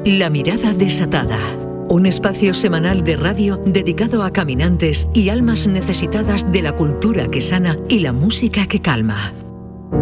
La mirada desatada. Un espacio semanal de radio dedicado a caminantes y almas necesitadas de la cultura que sana y la música que calma.